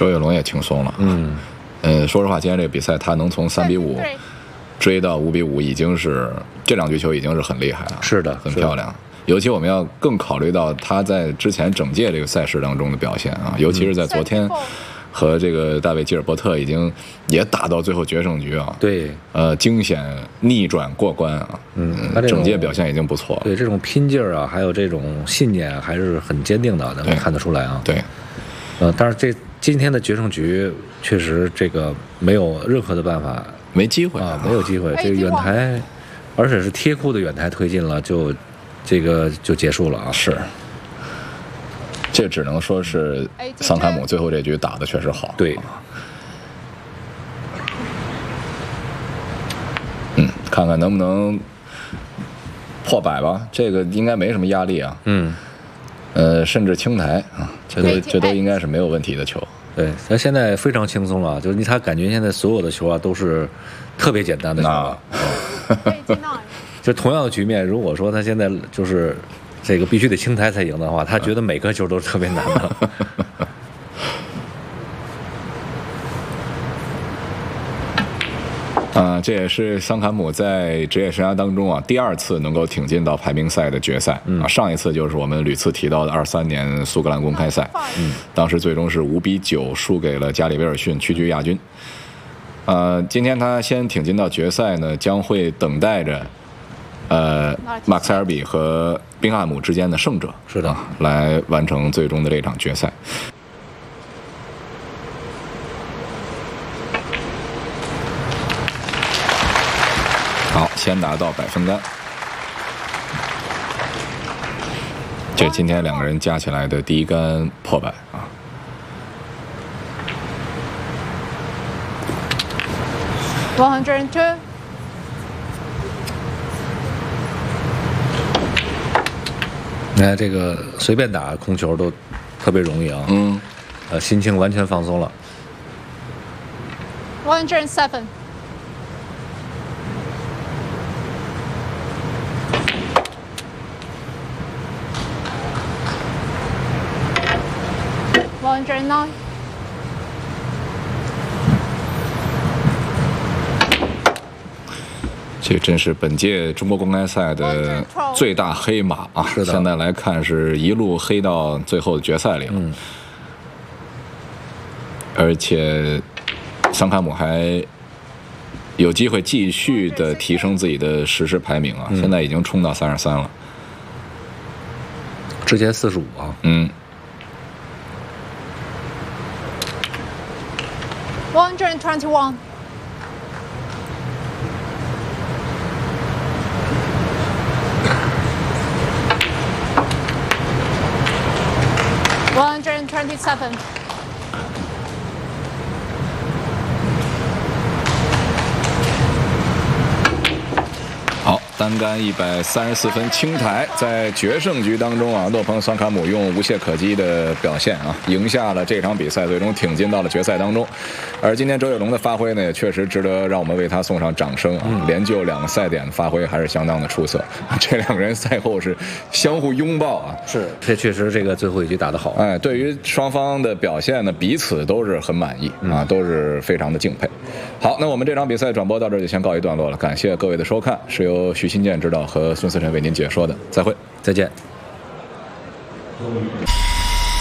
周跃龙也轻松了。说实话，今天这个比赛他能从3-5追到5-5，已经是这2局球已经是很厉害了。 是的， 很漂亮。尤其我们要更考虑到他在之前整届这个赛事当中的表现啊，尤其是在昨天和这个大卫基尔伯特已经也打到最后决胜局啊。 对， 惊险逆转过关啊。 他整届表现已经不错了。 对，这种拼劲儿啊，还有这种信念还是很坚定的，能看得出来啊。 对， 但是今天的决胜局确实这个没有任何的办法， 没机会啊，没有机会。这个远台，而且是贴库的远台推进了，就结束了啊。 是，这只能说是桑坎姆最后这局打的确实好。 对， 看看能不能破100吧，这个应该没什么压力啊。甚至清台啊，这都应该是没有问题的球。 对，他现在非常轻松了，就是他感觉现在所有的球啊都是特别简单的球了。就同样的局面，如果说他现在就是这个必须得清台才赢的话，他觉得每个球都是特别难的。 这也是桑坎姆在职业生涯当中啊第2次能够挺进到排名赛的决赛。上一次就是我们屡次提到的23年苏格兰公开赛。当时最终是5-9输给了加里威尔逊，屈居亚军。今天他先挺进到决赛呢，将会等待着马克塞尔比和宾汉姆之间的胜者， 是的， 来完成最终的这场决赛。好，先拿到100分杆，这今天2个人加起来的第1杆破100啊。 102。 你看这个随便打空球都特别容易啊。心情完全放松了。 107。109。 这真是本届中国公开赛的最大黑马啊！ 是的， 现在来看是一路黑到最后的决赛里了。而且桑坎姆还有机会继续的提升自己的实时排名啊！现在已经冲到33了， 之前45啊。 121。127。 好，单杆134分清台，在决胜局当中啊，诺彭桑坎姆用无懈可击的表现啊，赢下了这场比赛，最终挺进到了决赛当中。而今天周跃龙的发挥呢，也确实值得让我们为他送上掌声啊！连救2个赛点的发挥还是相当的出色。这2个人赛后是相互拥抱啊！ 是，这确实这个最后一局打得好。 对于双方的表现呢，彼此都是很满意啊，都是非常的敬佩。好，那我们这场比赛转播到这就先告一段落了，感谢各位的收看，是由徐新建指导和孙思辰为您解说的，再会， 再见。